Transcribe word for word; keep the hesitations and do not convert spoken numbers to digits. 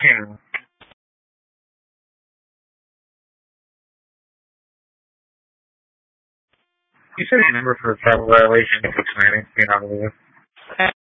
Yeah. You said a number for travel violation six ninety, you know,